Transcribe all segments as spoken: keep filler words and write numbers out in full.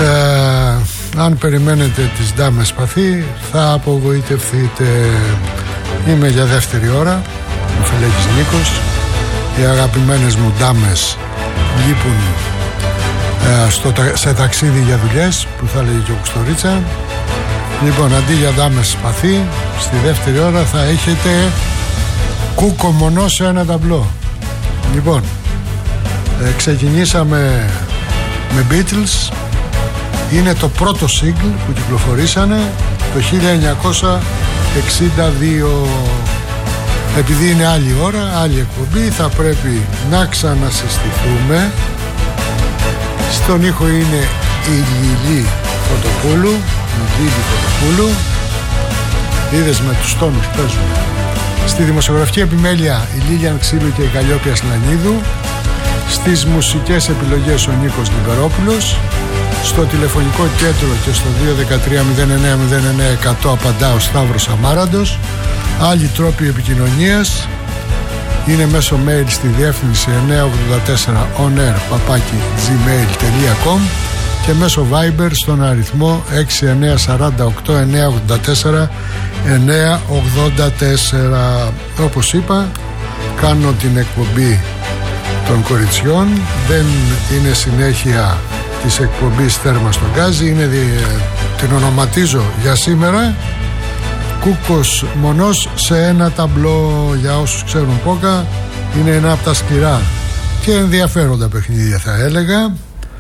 ε, αν περιμένετε τις ντάμες σπαθί θα απογοητευτείτε. Είμαι για δεύτερη ώρα ο Φελέκης Νίκος. Οι αγαπημένες μου ντάμες λείπουν ε, στο, σε ταξίδι για δουλειές, που θα λέγει και ο Κουστορίτσα. Λοιπόν, αντί για ντάμες σπαθί, στη δεύτερη ώρα θα έχετε κούκο μονό σε ένα ταμπλό. Λοιπόν, ε, ξεκινήσαμε με Beatles. Είναι το πρώτο single που κυκλοφορήσανε το χίλια εννιακόσια εξήντα δύο. Επειδή είναι άλλη ώρα, άλλη εκπομπή, θα πρέπει να ξανασυστηθούμε. Στον ήχο είναι η Λιλή Φωτοπούλου. Η Λίλη Φωτοπούλου. Είδες, με τους τόνους παίζουν. Στη δημοσιογραφική επιμέλεια η Λίλιαν Ξύλου και η Καλλιόπια Σλανίδου. Στις μουσικές επιλογές ο Νίκος Λιμπερόπουλος. Στο τηλεφωνικό κέντρο και στο δύο ένα τρία μηδέν εννέα μηδέν εννέα εκατό απαντά ο Σταύρος Αμάραντος. Άλλοι τρόποι επικοινωνίας είναι μέσω mail στη διεύθυνση εννέα ογδόντα τέσσερα onair παπάκι gmail τελεία com και μέσω Viber στον αριθμό έξι εννέα τέσσερα οκτώ εννέα ογδόντα τέσσερα εννέα ογδόντα τέσσερα. Όπως είπα, κάνω την εκπομπή των κοριτσιών. Δεν είναι συνέχεια της εκπομπής Θέρμα στον Γκάζι. Είναι, την ονοματίζω για σήμερα Κούκος μονός σε ένα ταμπλό. Για όσους ξέρουν πόκα, είναι ένα από τα σκληρά και ενδιαφέροντα παιχνίδια, θα έλεγα.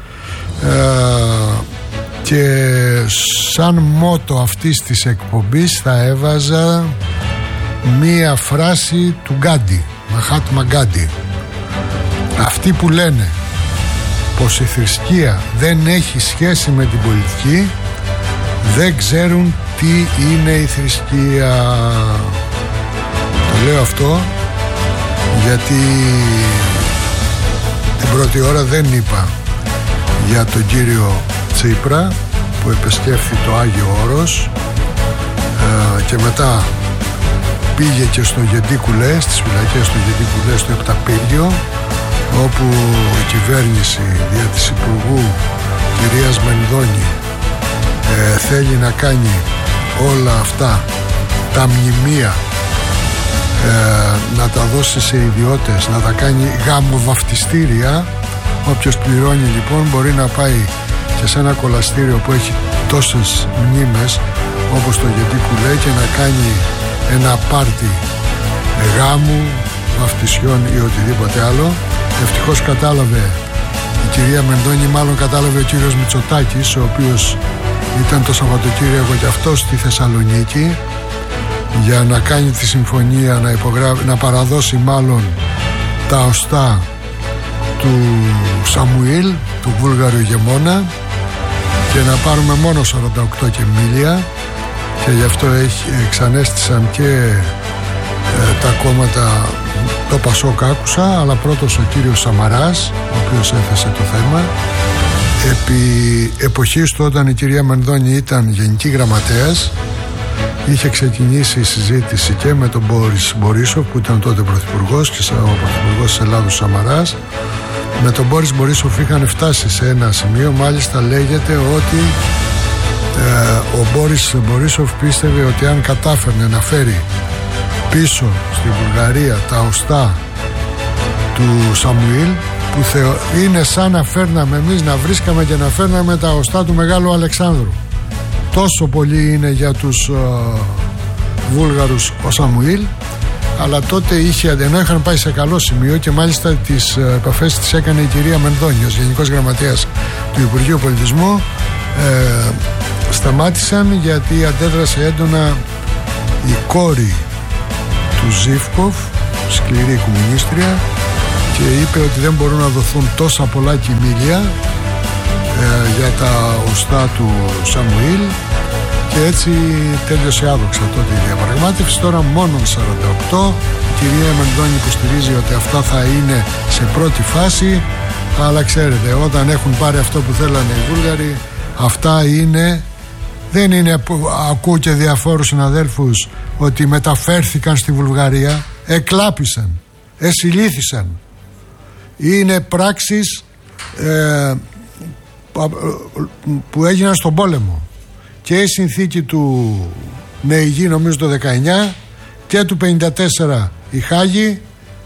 Ε, και σαν μότο αυτής της εκπομπής θα έβαζα μία φράση του Γκάντι, Μαχάτμα Γκάντι. Αυτοί που λένε πως η θρησκεία δεν έχει σχέση με την πολιτική δεν ξέρουν τι είναι η θρησκεία. Το λέω αυτό γιατί την πρώτη ώρα δεν είπα για τον κύριο Τσίπρα που επισκέφθη το Άγιο Όρος ε, και μετά πήγε και στο Γεντίκουλε, στις φυλακές του Γεντίκουλε, στο Επταπύργιο, όπου η κυβέρνηση δια της Υπουργού κυρίας Μενδώνη ε, θέλει να κάνει όλα αυτά τα μνημεία ε, να τα δώσει σε ιδιώτες, να τα κάνει γαμοβαφτιστήρια. Όποιος πληρώνει λοιπόν μπορεί να πάει και σε ένα κολαστήριο που έχει τόσες μνήμες όπως το Γεντίκουλε και να κάνει ένα πάρτι γάμου, βαφτισιών ή οτιδήποτε άλλο. Ευτυχώς κατάλαβε η κυρία Μενδώνη, μάλλον κατάλαβε ο κύριος Μητσοτάκης, ο οποίος ήταν το Σαββατοκύριακο και αυτός στη Θεσσαλονίκη για να κάνει τη συμφωνία, να, υπογρά... να παραδώσει μάλλον τα οστά του Σαμουήλ, του Βούλγαρου ηγεμόνα, και να πάρουμε μόνο σαράντα οκτώ και μίλια, και γι' αυτό έχει, εξανέστησαν και ε, τα κόμματα. Το Πασόκ άκουσα, αλλά πρώτος ο κύριος Σαμαράς, ο οποίος έθεσε το θέμα. Επί εποχής του, όταν η κυρία Μενδώνη ήταν γενική γραμματέας, είχε ξεκινήσει η συζήτηση και με τον Μπόρις Μπορίσοφ, που ήταν τότε πρωθυπουργός, και ο πρωθυπουργός της Ελλάδος Σαμαράς. Με τον Μπόρις Μπορίσοφ είχαν φτάσει σε ένα σημείο, μάλιστα λέγεται ότι ε, ο Μπόρις Μπορίσοφ πίστευε ότι αν κατάφερνε να φέρει πίσω στη Βουλγαρία τα οστά του Σαμουήλ, που θεω... είναι σαν να φέρναμε εμείς, να βρίσκαμε και να φέρναμε τα οστά του Μεγάλου Αλεξάνδρου. Τόσο πολύ είναι για τους uh, Βούλγαρους ο Σαμουήλ. Αλλά τότε είχε, ενώ είχαν πάει σε καλό σημείο, και μάλιστα τις uh, επαφές τις έκανε η κυρία Μενδώνη ως Γενικός Γραμματέας του Υπουργείου Πολιτισμού, ε, σταμάτησαν γιατί αντέδρασε έντονα η κόρη του Ζίβκοφ, σκληρή κομμουνίστρια, και είπε ότι δεν μπορούν να δοθούν τόσα πολλά κιμήλια ε, για τα οστά του Σαμουήλ, και έτσι τέλειωσε άδοξα τότε η διαπραγμάτευση. Τώρα μόνο σαράντα οκτώ. Η κυρία Μενδώνη υποστηρίζει ότι αυτά θα είναι σε πρώτη φάση, αλλά ξέρετε, όταν έχουν πάρει αυτό που θέλανε οι Βούλγαροι, αυτά είναι, δεν είναι που ακούω και διαφόρους συναδέλφους ότι μεταφέρθηκαν στη Βουλγαρία, εκλάπησαν, εσυλήθησαν. Είναι πράξεις ε, που έγιναν στον πόλεμο, και η συνθήκη του Νεϊγή νομίζω το δεκαεννιά και του πενήντα τέσσερα οι Χάγοι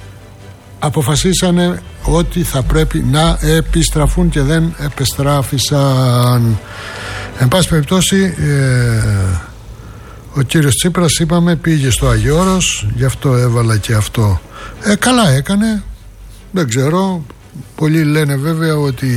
αποφασίσανε ότι θα πρέπει να επιστραφούν και δεν επεστράφησαν. Εν πάση περιπτώσει, ε, ο κύριος Τσίπρας, είπαμε, πήγε στο Άγιο Όρος, γι' αυτό έβαλα και αυτό. Ε, καλά έκανε, δεν ξέρω. Πολλοί λένε βέβαια ότι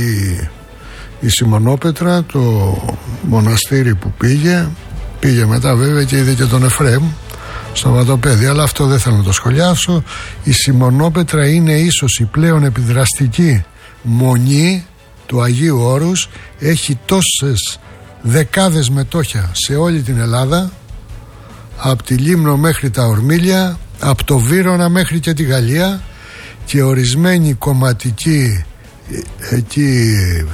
η Σιμωνόπετρα, το μοναστήρι που πήγε, πήγε μετά βέβαια και είδε και τον Εφραίμ στο Βατοπέδι, αλλά αυτό δεν θέλω να το σχολιάσω. Η Σιμωνόπετρα είναι ίσως η πλέον επιδραστική μονή του Αγίου Όρους. Έχει τόσες δεκάδες μετόχια σε όλη την Ελλάδα, από τη Λίμνο μέχρι τα Ορμίλια, από το Βύρωνα μέχρι και τη Γαλλία, και ορισμένοι κομματικοί εκεί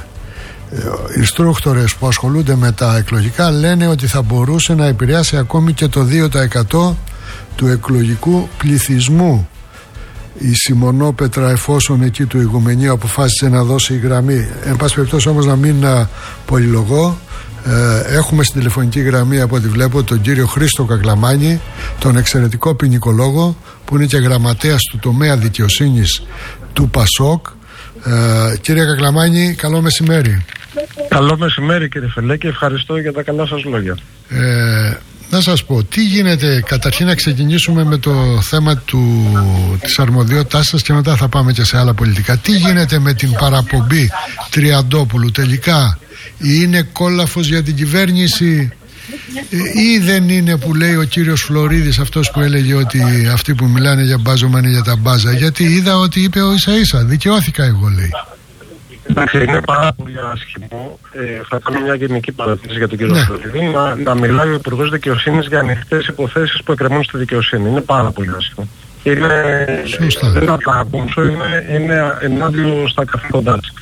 instructors που ασχολούνται με τα εκλογικά λένε ότι θα μπορούσε να επηρεάσει ακόμη και το δύο τοις εκατό του εκλογικού πληθυσμού η Σιμωνόπετρα, εφόσον εκεί του ηγουμενείου αποφάσισε να δώσει η γραμμή. Εν πάση περιπτώσει όμως, να μην πολυλογώ, ε, έχουμε στην τηλεφωνική γραμμή από ό,τι βλέπω τον κύριο Χρήστο Κακλαμάνη, τον εξαιρετικό ποινικολόγο που είναι και γραμματέας του τομέα δικαιοσύνης του Πασόκ. Ε, κύριε Κακλαμάνη, καλό μεσημέρι. Καλό μεσημέρι κύριε Φελέκη, ευχαριστώ για τα καλά σας λόγια. Ε, να σας πω, τι γίνεται, καταρχήν να ξεκινήσουμε με το θέμα του, της αρμοδιότητάς σας και μετά θα πάμε και σε άλλα πολιτικά. Τι γίνεται με την παραπομπή Τριαντόπουλου, τελικά είναι κόλαφος για την κυβέρνηση ή δεν είναι, που λέει ο κύριος Φλωρίδης, αυτός που έλεγε ότι αυτοί που μιλάνε για μπάζωμα είναι για τα μπάζα? Γιατί είδα ότι είπε ο ίσα ίσα, δικαιώθηκα εγώ, λέει. Εντάξει, είναι πάρα πολύ άσχημο. Ε, θα κάνω μια γενική παρατήρηση για τον κύριο ναι. Φλωρίδη. Να, να μιλάει ο Υπουργός Δικαιοσύνης για ανοιχτές υποθέσεις που εκκρεμούν στη δικαιοσύνη. Είναι πάρα πολύ άσχημο. Είναι, δεν θα τα ακούσω, είναι, είναι ενάντια στα καθήκοντά της.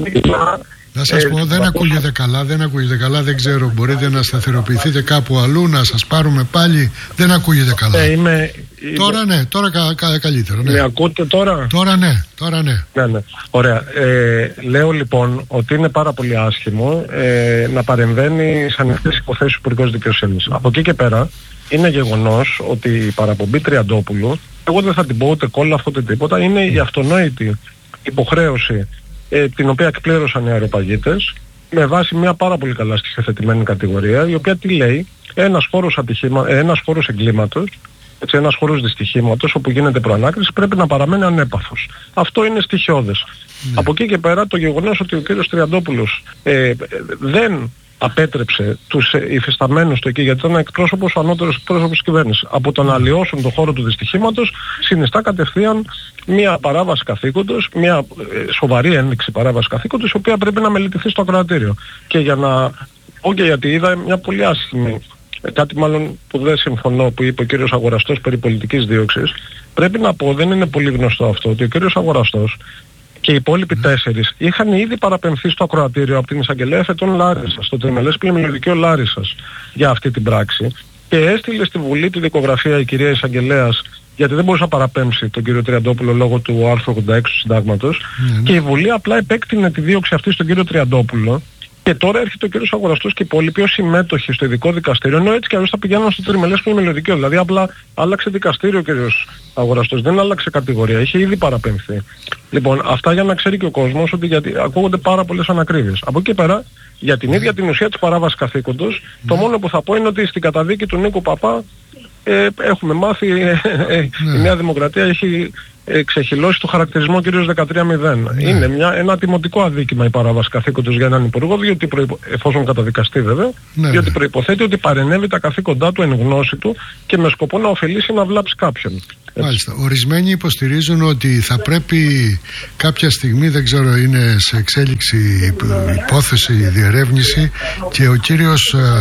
Να σας πω, δεν ακούγεται καλά, δεν ακούγεται καλά, δεν ξέρω, μπορείτε να σταθεροποιηθείτε κάπου αλλού, να σας πάρουμε πάλι, δεν ακούγεται καλά. Ε, είμαι, τώρα ναι, τώρα κα, κα, καλύτερα. Ναι. Με ακούτε τώρα? Τώρα ναι, τώρα ναι. Ναι, ναι. Ωραία. Ε, λέω λοιπόν ότι είναι πάρα πολύ άσχημο ε, να παρεμβαίνει σε ανοιχτές υποθέσεις ο Υπουργός Δικαιοσύνης. Από εκεί και πέρα είναι γεγονός ότι η παραπομπή Τριαντόπουλου, εγώ δεν θα την πω ούτε κόλλα ούτε τίποτα, είναι η αυτονόητη υποχρέωση Ε, την οποία εκπλήρωσαν οι αεροπαγίτες με βάση μια πάρα πολύ καλά σκηφετημένη κατηγορία, η οποία τι λέει? Ένας χώρος, ατυχήμα, ένας χώρος εγκλήματος, έτσι, ένας χώρος δυστυχήματος όπου γίνεται προανάκριση πρέπει να παραμένει ανέπαφος. Αυτό είναι στοιχειώδες. Ναι. Από εκεί και πέρα το γεγονός ότι ο κύριος Τριαντόπουλος ε, δεν απέτρεψε τους υφισταμένους του εκεί, γιατί ήταν εκπρόσωπος, ο ανώτερος εκπρόσωπος της κυβέρνησης, από το να αλλοιώσουν τον χώρο του δυστυχήματος, συνιστά κατευθείαν μια παράβαση καθήκοντος, μια ε, σοβαρή ένδειξη παράβαση καθήκοντος, η οποία πρέπει να μελετηθεί στο ακροατήριο. Και για να πω και γιατί είδα μια πολύ άσχημη, κάτι μάλλον που δεν συμφωνώ, που είπε ο κύριος Αγοραστός περί πολιτικής δίωξης, πρέπει να πω, δεν είναι πολύ γνωστό αυτό, ότι ο κύριος Αγοραστός και οι υπόλοιποι mm. τέσσερις είχαν ήδη παραπεμφθεί στο ακροατήριο από την εισαγγελέα εφετών Λάρισσας, στο τριμελές πλημμυροδικείο Λάρισσας, για αυτή την πράξη, και έστειλε στη Βουλή τη δικογραφία η κυρία εισαγγελέας, γιατί δεν μπορούσε να παραπέμψει τον κύριο Τριαντόπουλο λόγω του άρθρου ογδόντα έξι του Συντάγματος, mm. και η Βουλή απλά επέκτηνε τη δίωξη αυτή στον κύριο Τριαντόπουλο. Και τώρα έρχεται ο κύριος Αγοραστός και οι υπόλοιποι ως συμμέτοχοι στο ειδικό δικαστήριο, ενώ έτσι κι αλλιώς θα πηγαίνουν στο τριμελές πλημμυροδικείο. Δηλαδή απλά άλλαξε δικαστήριο ο κύριος Αγοραστός, δεν άλλαξε κατηγορία, είχε ήδη παραπέμφθει. Λοιπόν, αυτά για να ξέρει και ο κόσμος, ότι γιατί ακούγονται πάρα πολλές ανακρίβειες. Από εκεί πέρα, για την ίδια την ουσία της παράβασης καθήκοντος, mm. το μόνο που θα πω είναι ότι στην καταδίκη του Νίκου Παπά ε, έχουμε μάθει, ε, ε, mm. η Νέα Δημοκρατία έχει ε, ξεχυλώσει το χαρακτηρισμό κυρίως δεκατρία μηδέν. Mm. Είναι μια, ένα τιμωτικό αδίκημα η παράβαση καθήκοντος για έναν υπουργό, διότι προϋπο, εφόσον καταδικαστεί βέβαια, mm. διότι προϋποθέτει ότι παρενέβη τα καθήκοντά του εν γνώση του και με σκοπό να ωφελήσει να βλάψει κάποιον. Μάλιστα. Ορισμένοι υποστηρίζουν ότι θα πρέπει κάποια στιγμή, δεν ξέρω, είναι σε εξέλιξη υπόθεση, διερεύνηση, και ο κύριος α,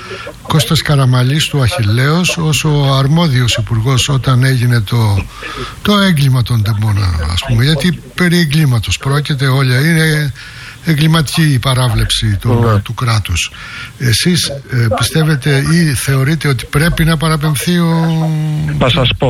Κώστας Καραμαλής του Αχιλλέως, ως ο αρμόδιος υπουργός όταν έγινε το, το έγκλημα των τεμπών, ας πούμε, γιατί περί εγκλήματος πρόκειται, όλα είναι εγκληματική η παράβλεψη του, mm. του κράτους. Εσείς ε, πιστεύετε ή θεωρείτε ότι πρέπει να παραπεμφθεί ο... Θα σας πω.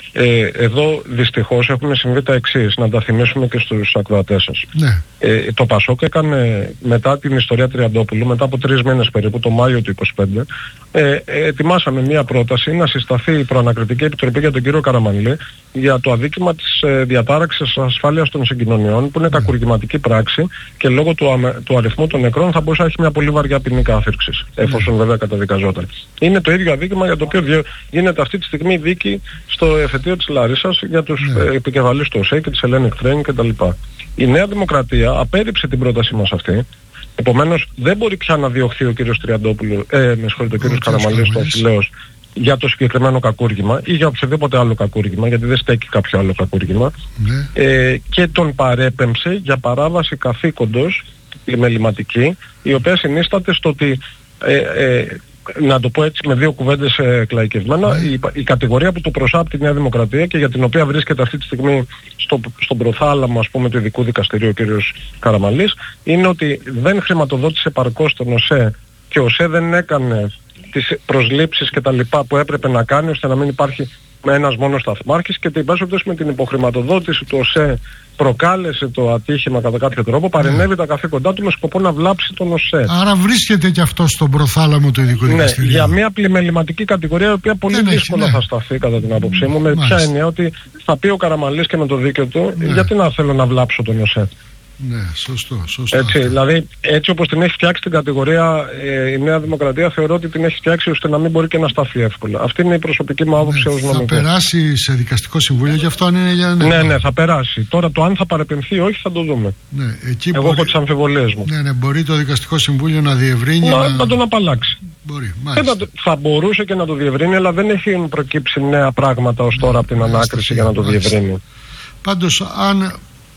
Ε, εδώ δυστυχώς έχουν συμβεί τα εξής, να τα θυμίσουμε και στους ακροατές σας. Ναι. Ε, το Πασόκ έκανε μετά την ιστορία Τριαντόπουλου, μετά από τρεις μήνες περίπου, το Μάιο του είκοσι πέντε, ε, ε, ετοιμάσαμε μία πρόταση να συσταθεί η προανακριτική επιτροπή για τον κύριο Καραμανλή για το αδίκημα της ε, διατάραξης ασφάλειας των συγκοινωνιών, που είναι κακουργηματική πράξη και λόγω του, αμε, του αριθμού των νεκρών θα μπορούσε να έχει μια πολύ βαριά ποινή κάθυρξης, εφόσον βέβαια καταδικαζόταν. Είναι το ίδιο αδίκημα για το οποίο διο, γίνεται αυτή τη στιγμή δίκη στο εφετείο της Λαρίσσας για τους ναι. ε, επικεφαλείς του ΟΣΕ και της Hellenic Train κτλ. Η Νέα Δημοκρατία απέρριψε την πρότασή μας αυτή. Επομένως δεν μπορεί πια να διωχθεί ο κύριος Τριαντόπουλου, ε, με συγχωρείτε, ο κύριος Καραμανλής του Αχιλλέως για το συγκεκριμένο κακούργημα ή για οποιοδήποτε άλλο κακούργημα, γιατί δεν στέκει κάποιο άλλο κακούργημα, ναι. ε, και τον παρέπεμψε για παράβαση καθήκοντος μεληματική, η οποία συνίσταται στο ότι ε, ε, να το πω έτσι με δύο κουβέντες ε, κλαϊκευμένα, mm. η, η κατηγορία που του προσάπτει η Νέα Δημοκρατία και για την οποία βρίσκεται αυτή τη στιγμή στο, στον προθάλαμο, ας πούμε, του ειδικού δικαστηρίου ο κ. Καραμανλής, είναι ότι δεν χρηματοδότησε επαρκώς τον ΟΣΕ και ο ΟΣΕ δεν έκανε τις προσλήψεις και τα λοιπά που έπρεπε να κάνει ώστε να μην υπάρχει με ένας μόνος σταθμάρχης, και την πάση με την υποχρηματοδότηση του ΟΣΕ προκάλεσε το ατύχημα κατά κάποιο τρόπο, παρενέβη mm. τα καθήκοντά του με σκοπό να βλάψει τον ΟΣΕ. Άρα βρίσκεται και αυτό στον προθάλαμο του ειδικού δικαστηρίου. Ναι, για μια πλημεληματική κατηγορία η οποία πολύ δεν δύσκολα έχει, ναι. θα σταθεί κατά την άποψή μου, με ποια έννοια ότι θα πει ο Καραμανλής και με το δίκαιο του, ναι. γιατί να θέλω να βλάψω τον ΟΣΕ. Ναι, σωστό, σωστό. Έτσι, δηλαδή, έτσι όπως την έχει φτιάξει την κατηγορία ε, η Νέα Δημοκρατία, θεωρώ ότι την έχει φτιάξει ώστε να μην μπορεί και να σταθεί εύκολα. Αυτή είναι η προσωπική μου άποψη ναι, ως νομικό. Θα περάσει σε δικαστικό συμβούλιο και αυτό αν είναι για ναι. Ναι, ναι, θα περάσει. Τώρα το αν θα παρεπεμφθεί ή όχι θα το δούμε. Ναι, εκεί Εγώ μπορεί... έχω τις αμφιβολίες μου. Ναι, ναι, μπορεί το δικαστικό συμβούλιο να διευρύνει. Να, να... να τον απαλλάξει. Μπορεί, θα, θα μπορούσε και να το διευρύνει, αλλά δεν έχει προκύψει νέα πράγματα ως τώρα ναι, από την ανάκριση για να το μάλιστα. διευρύνει. Πάντως, αν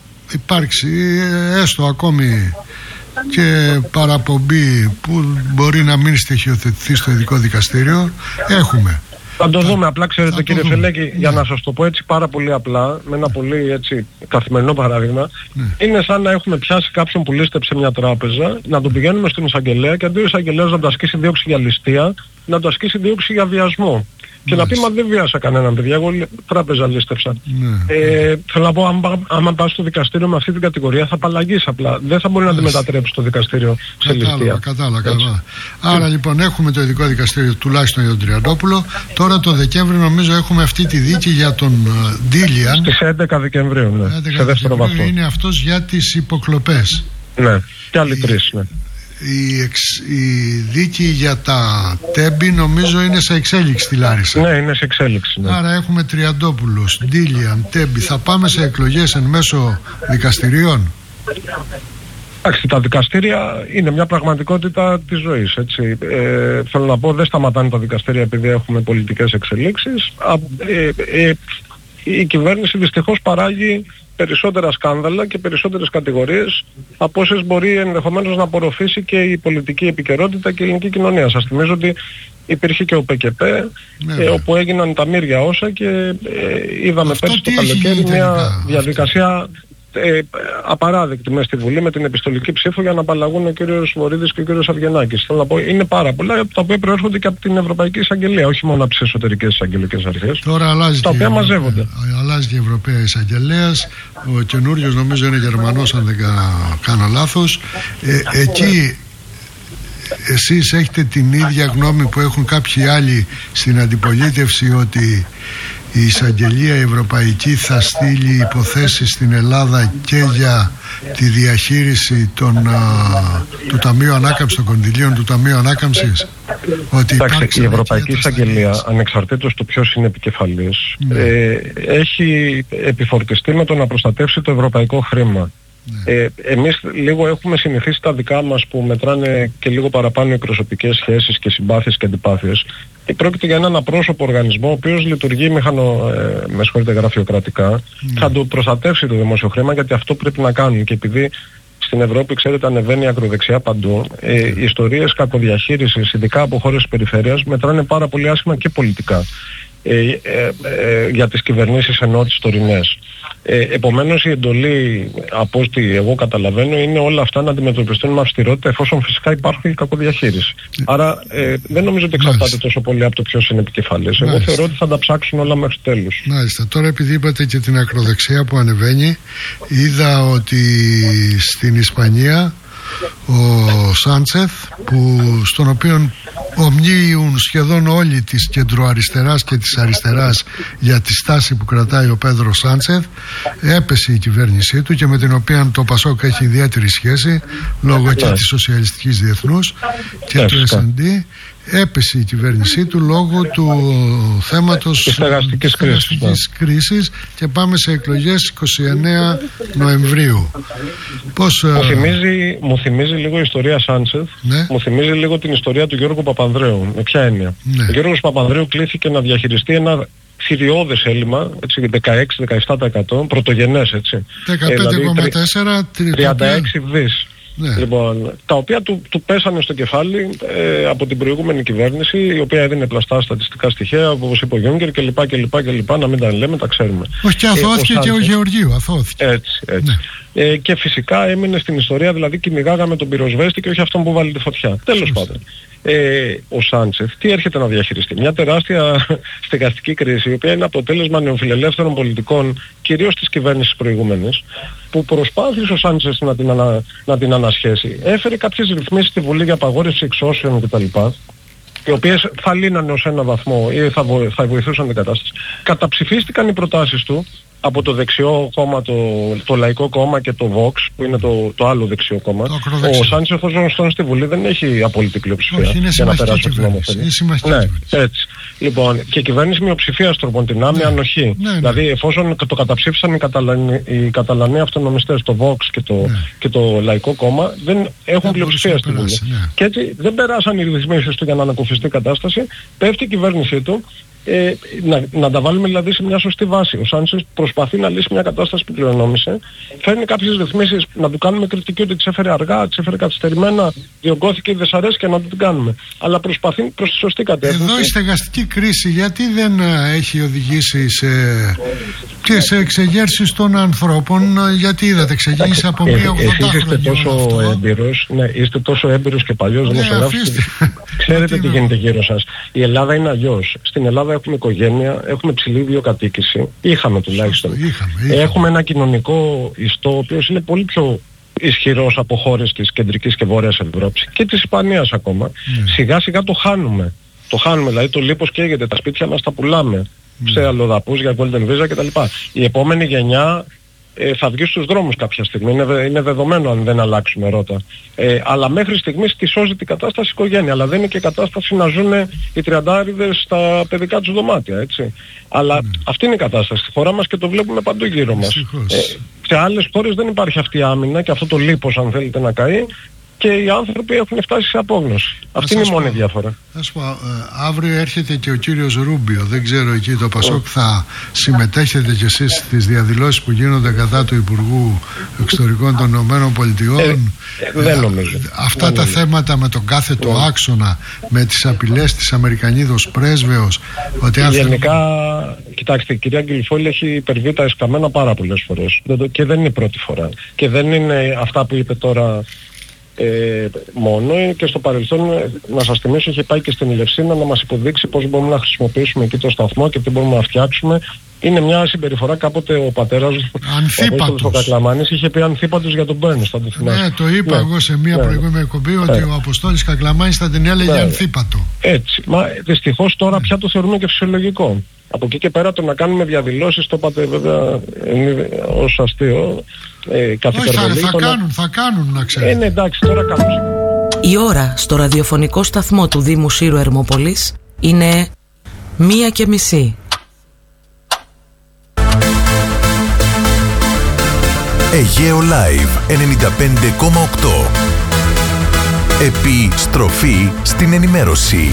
υπάρξει έστω ακόμη και παραπομπή που μπορεί να μην στοιχειοθετηθεί στο ειδικό δικαστήριο, έχουμε. Θα το δούμε. Απλά ξέρετε κύριε Φελέκη, ναι. για να σας το πω έτσι πάρα πολύ απλά, με ένα πολύ έτσι καθημερινό παράδειγμα, ναι. είναι σαν να έχουμε πιάσει κάποιον που λίστεψε μια τράπεζα, να τον πηγαίνουμε στην εισαγγελέα και αντί ο εισαγγελέας να το ασκήσει δίωξη για ληστεία, να το ασκήσει δίωξη για βιασμό. Και να πει, μα δεν βιάσα κανέναν παιδιά, εγώ τράπεζα λίστεψα. Ναι. Ε, θέλω να πω, άμα, άμα πας στο δικαστήριο με αυτή την κατηγορία θα απαλλαγείς απλά. Δεν θα μπορεί να τη μετατρέψει το δικαστήριο σε ληστεία. Κατάλαβα, κατάλαβα. Άρα λοιπόν έχουμε το ειδικό δικαστήριο τουλάχιστον για τον Τριαντόπουλο. Τώρα το Δεκέμβριο νομίζω έχουμε αυτή τη δίκη για τον Ντίλιαν. Στις έντεκα Δεκεμβρίου, ναι. έντεκα σε δεύτερο βαθμό. Είναι αυτός για τις υποκλοπές. Ναι, και άλλοι τρεις, ναι. Η, εξ, η δίκη για τα Τέμπη νομίζω είναι σε εξέλιξη στη Λάρισα. Ναι, είναι σε εξέλιξη. Ναι. Άρα έχουμε Τριαντόπουλος, Ντίλιαν, Τέμπη. Θα πάμε σε εκλογές εν μέσω δικαστηρίων. Εντάξει, τα δικαστήρια είναι μια πραγματικότητα της ζωής. Έτσι. Ε, θέλω να πω, δεν σταματάνε τα δικαστήρια επειδή έχουμε πολιτικές εξελίξεις. Ε, ε, η κυβέρνηση δυστυχώς παράγει περισσότερα σκάνδαλα και περισσότερες κατηγορίες από όσες μπορεί ενδεχομένως να απορροφήσει και η πολιτική επικαιρότητα και η ελληνική κοινωνία. Σας θυμίζω ότι υπήρχε και ο ΠΚΠ, ναι, ε, όπου έγιναν τα μύρια όσα και ε, είδαμε αυτό πέρσι το καλοκαίρι μια διαδικασία ε, απαράδεκτη μέσα στη Βουλή με την επιστολική ψήφο για να απαλλαγούν ο κύριος Βορίδης και ο κύριος Αυγενάκης. Θέλω να πω, είναι πάρα πολλά τα οποία προέρχονται και από την Ευρωπαϊκή Εισαγγελία, όχι μόνο από τις εσωτερικές εισαγγελικές αρχές. Τώρα αλλάζει, τα οποία και, μαζεύονται. αλλάζει και η Ευρωπαία Εισαγγελέας. Ο καινούριος νομίζω είναι Γερμανός, αν δεν κάνω λάθος. Ε, εκεί εσείς έχετε την ίδια γνώμη που έχουν κάποιοι άλλοι στην αντιπολίτευση, ότι η εισαγγελία ευρωπαϊκή θα στείλει υποθέσεις στην Ελλάδα και για τη διαχείριση των, α, του Ταμείου Ανάκαμψης, των κονδυλίων του Ταμείου Ανάκαμψης? Ότι εντάξει, η Ευρωπαϊκή Εισαγγελία, ανεξαρτήτως του ποιος είναι επικεφαλής, ναι. ε, έχει επιφορτιστεί με το να προστατεύσει το ευρωπαϊκό χρήμα. Ναι. Ε, εμείς λίγο έχουμε συνηθίσει τα δικά μας που μετράνε και λίγο παραπάνω οι προσωπικές σχέσεις και συμπάθειες και αντιπάθειες. Και πρόκειται για έναν απρόσωπο οργανισμό ο οποίος λειτουργεί μηχανο, ε, με συγχωρείτε, γραφειοκρατικά. Ναι. Θα το προστατεύσει το δημόσιο χρήμα, γιατί αυτό πρέπει να κάνουν. Και επειδή στην Ευρώπη, ξέρετε, ανεβαίνει ακροδεξιά παντού, ε, οι ιστορίες κακοδιαχείρισης, ειδικά από χώρες της περιφέρειας, μετράνε πάρα πολύ άσχημα και πολιτικά. ε, ε, ε, για τις κυβερνήσεις ενώ τις τωρινές. Ε, επομένως η εντολή, από ό,τι εγώ καταλαβαίνω, είναι όλα αυτά να αντιμετωπιστούν με αυστηρότητα, εφόσον φυσικά υπάρχει κακοδιαχείριση. Άρα ε, δεν νομίζω ότι εξαρτάται τόσο πολύ από το ποιος είναι επικεφαλής. Εγώ θεωρώ ότι θα τα ψάξουν όλα μέχρι τέλους. Μάλιστα. Τώρα, επειδή είπατε και την ακροδεξιά που ανεβαίνει, είδα ότι στην Ισπανία ο Σάντσεθ, που, στον οποίο ομνίουν σχεδόν όλοι της κεντροαριστεράς και της αριστεράς για τη στάση που κρατάει ο Πέδρο Σάντσεθ, έπεσε η κυβέρνησή του, και με την οποία το Πασόκ έχει ιδιαίτερη σχέση λόγω και της Σοσιαλιστικής Διεθνούς και του Ες Εν Ντι. Έπεσε η κυβέρνησή του λόγω του θέματος της στεγαστικής κρίσης, κρίσης, και πάμε σε εκλογές εικοστή ενάτη Νοεμβρίου. Πώς, μου, θυμίζει, μου θυμίζει λίγο η ιστορία Σάντσεθ, ναι. Μου θυμίζει λίγο την ιστορία του Γιώργου Παπανδρέου. Με ποια έννοια? Ναι. Ο Γιώργος Παπανδρέου κλήθηκε να διαχειριστεί ένα θηριώδες έλλειμμα, έτσι, δεκαέξι με δεκαεπτά τοις εκατό, πρωτογενές, έτσι. δεκαπέντε κόμμα τέσσερα, τριάντα έξι δις. Ναι. Λοιπόν, τα οποία του, του πέσανε στο κεφάλι ε, από την προηγούμενη κυβέρνηση, η οποία έδινε πλαστά στατιστικά στοιχεία, όπως είπε ο Γιούγκερ κλπ, κλπ, κλπ. Να μην τα λέμε, τα ξέρουμε. Όχι, και αθώθηκε ε, ο και ο Γεωργίου, αθώθηκε. Έτσι, έτσι. Ναι. Ε, και φυσικά έμεινε στην ιστορία, δηλαδή κυνηγάγαμε τον πυροσβέστη και όχι αυτόν που βάλει τη φωτιά. Τέλος πάντων. Ε, ο Σάντσεθ τι έρχεται να διαχειριστεί? Μια τεράστια στεγαστική κρίση, η οποία είναι αποτέλεσμα νεοφιλελεύθερων πολιτικών, κυρίως της κυβέρνησης προηγούμενης, που προσπάθησε ο Σάντσεθ να την, ανα, να την ανασχέσει. Έφερε κάποιες ρυθμίσεις στη Βουλή για απαγόρευση εξώσεων κτλ., οι οποίες θα λύνανε ως ένα βαθμό ή θα, βο, θα βοηθούσαν την κατάσταση. Καταψηφίστηκαν οι προτάσεις του από το δεξιό κόμμα, το, το Λαϊκό Κόμμα και το Vox, που είναι το, το άλλο δεξιό κόμμα. Ο Σάντσεθ ως γνωστόν στη Βουλή δεν έχει απόλυτη πλειοψηφία. Όχι, είναι για να περάσει την νομοθεσία. Ναι, έτσι. Λοιπόν, και η κυβέρνηση μειοψηφίας τροποντινά, ναι, με ανοχή. Ναι, ναι. Δηλαδή, εφόσον το καταψήφισαν οι, Καταλανοί, οι Καταλανοί αυτονομιστές, το Vox και το, ναι, και το Λαϊκό Κόμμα, δεν έχουν δεν πλειοψηφία στη Βουλή. Ναι. Και έτσι δεν περάσαν οι ρυθμίσεις του για να ανακουφιστεί η κατάσταση. Πέφτει η κυβέρνησή του. Ε, να, να τα βάλουμε δηλαδή σε μια σωστή βάση. Ο Σάντσεθ προσπαθεί να λύσει μια κατάσταση που κληρονόμησε, φέρνει κάποιες ρυθμίσεις, να του κάνουμε κριτική ότι τις έφερε αργά, τις έφερε καθυστερημένα, διωγγώθηκε η δυσαρέσκεια, να του την κάνουμε. Αλλά προσπαθεί προς τη σωστή κατεύθυνση. Εδώ η στεγαστική κρίση γιατί δεν έχει οδηγήσει σε, και σε εξεγέρσεις των ανθρώπων? Γιατί είδατε, εξεγέρσεις από μία ογδόντα χρόνια. Είστε τόσο έμπειρος, ναι, είστε τόσο έμπειρος και παλιός δημοσιογράφος. Ξέρετε τι γίνεται γύρω σας. Η Ελλάδα είναι αλλιώς. Στην Ελλάδα έχουμε οικογένεια, έχουμε ψηλή βιοκατοίκηση. Είχαμε τουλάχιστον. Είχαμε, είχαμε. Έχουμε ένα κοινωνικό ιστό, ο οποίος είναι πολύ πιο ισχυρός από χώρες της κεντρικής και βόρειας Ευρώπης και της Ισπανίας ακόμα. Mm. Σιγά σιγά το χάνουμε. Το χάνουμε, δηλαδή το λίπος καίγεται, τα σπίτια μας τα πουλάμε mm. σε αλλοδαπούς για Golden Visa κτλ. Η επόμενη γενιά ε, θα βγει στους δρόμους κάποια στιγμή. Είναι, είναι δεδομένο αν δεν αλλάξουμε ρότα. Ε, αλλά μέχρι στιγμής τη σώζει την κατάσταση η οικογένεια. Αλλά δεν είναι και κατάσταση να ζουν οι τριαντάριδες στα παιδικά τους δωμάτια, έτσι. Αλλά mm. αυτή είναι η κατάσταση στη χώρα μας και το βλέπουμε παντού γύρω μας. Ε, σε άλλες χώρες δεν υπάρχει αυτή η άμυνα και αυτό το λίπος, αν θέλετε, να καεί. Και οι άνθρωποι έχουν φτάσει σε απόγνωση. Αυτή είναι η μόνη διαφορά. Ας πω, ε, αύριο έρχεται και ο κύριος Ρούμπιο. Δεν ξέρω εκεί το Πασόκ θα συμμετέχετε κι εσείς στις διαδηλώσεις που γίνονται κατά του Υπουργού Εξωτερικών των Ηνωμένων Πολιτειών. Ε, ε, δεν νομίζω. Ε, αυτά δεν τα νομίζω. θέματα με τον κάθετο ε. άξονα, με τις απειλές της Αμερικανίδος πρέσβεως. Ότι γενικά, θα... κοιτάξτε, η κυρία Αγγελιφόλη έχει υπερβεί τα εσκαμμένα πάρα πολλές φορές. Και δεν είναι η πρώτη φορά. Και δεν είναι αυτά που είπε τώρα. Ε, μόνο και στο παρελθόν, να σας θυμίσω, είχε πάει και στην Ελευσίνα να μας υποδείξει πώς μπορούμε να χρησιμοποιήσουμε εκεί το σταθμό και τι μπορούμε να φτιάξουμε. Είναι μια συμπεριφορά, κάποτε ο πατέρας ο Κακλαμάνης είχε πει ανθίπατος για τον Μπέρνς, θα το θυμάσαι. Ναι, το είπα ναι. εγώ σε μια ναι. προηγούμενη εκπομπή ότι ναι. ο Αποστόλης Κακλαμάνης θα την έλεγε ναι. ανθίπατο. Έτσι, μα δυστυχώς τώρα ναι. πια το θεωρούμε και φυσιολογικό. Από εκεί και πέρα το να κάνουμε διαδηλώσεις, το είπατε βέβαια ως αστείο. Ε, Όχι, θα, θα, να... κάνουν, θα κάνουν να ξέρετε. Ε, ναι, εντάξει, τώρα κάνουν. Η ώρα στο ραδιοφωνικό σταθμό του Δήμου Σύρου Ερμόπολης είναι μία και μισή. Αιγαίο Live ενενήντα πέντε κόμμα οκτώ. Επιστροφή στην ενημέρωση.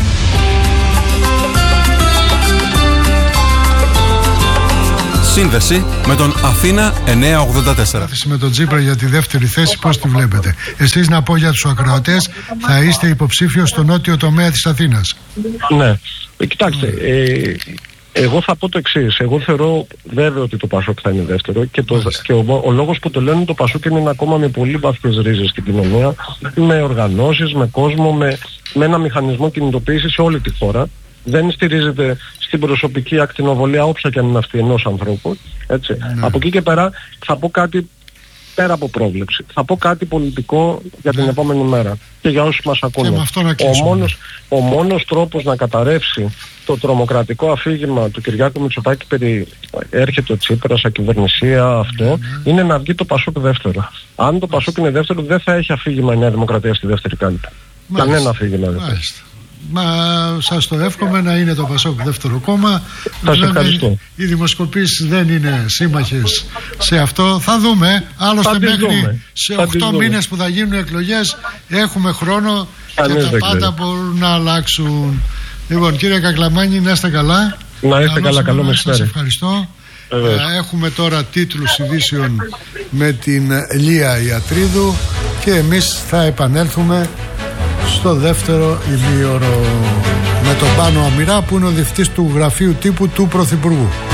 Σύνδεση με τον Αθήνα εννιακόσια ογδόντα τέσσερα. Σύνδεση με τον Τσίπρα για τη δεύτερη θέση, πώς τη βλέπετε? Εσείς, να πω για τους ακροατές, θα είστε υποψήφιος στο νότιο τομέα της Αθήνας. Ναι, ε, κοιτάξτε, ε, Εγώ θα πω το εξής. Εγώ θεωρώ βέβαιο ότι το Πασόκ θα είναι δεύτερο και, το, και ο, ο λόγος που το λένε το Πασόκ είναι ακόμα με πολύ βαθιές ρίζες στην κοινωνία, με οργανώσεις, με κόσμο, με, με ένα μηχανισμό κινητοποίησης σε όλη τη χώρα. Δεν στηρίζεται στην προσωπική ακτινοβολία όποια και αν είναι αυτή ενός ανθρώπου. Έτσι. Ναι. Από εκεί και πέρα θα πω κάτι πέρα από πρόβλεψη. Θα πω κάτι πολιτικό για την ναι. επόμενη μέρα και για όσους μας ακούνε. Ο μόνος, ο μόνος τρόπος να καταρρεύσει το τρομοκρατικό αφήγημα του Κυριάκου Μητσοτάκη περί έρχεται ο Τσίπρας, ακυβερνησία, αυτό, ναι, ναι. είναι να βγει το Πασόκ δεύτερο. Αν το Πασόκ είναι δεύτερο, δεν θα έχει αφήγημα η Νέα Δημοκρατία στη δεύτερη κάλπη. Κανένα αφήγημα δεν θα έχει. Μα σας το εύχομαι να είναι το Πασόκ δεύτερο κόμμα. Σας ευχαριστώ. Οι δημοσκοπήσεις δεν είναι σύμμαχες σε αυτό. Θα δούμε. Άλλωστε μέχρι δούμε. σε οκτώ μήνες που θα γίνουν εκλογές έχουμε χρόνο Κανείς και τα πάντα μπορούν να αλλάξουν. Λοιπόν, κύριε Κακλαμάνη, να είστε καλά. Να είστε καλά, καλό μεσημέρι. Σας ευχαριστώ. Βεβαίως. Έχουμε τώρα τίτλους ειδήσεων με την Λία Ιατρίδου και εμείς θα επανέλθουμε στο δεύτερο ημίωρο με τον Πάνο Αμυρά που είναι ο διευθυντής του γραφείου τύπου του Πρωθυπουργού.